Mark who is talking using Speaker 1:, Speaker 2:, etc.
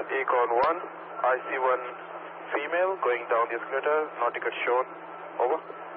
Speaker 1: Econ 1, IC1 female going down the escalator, no ticket shown. Over.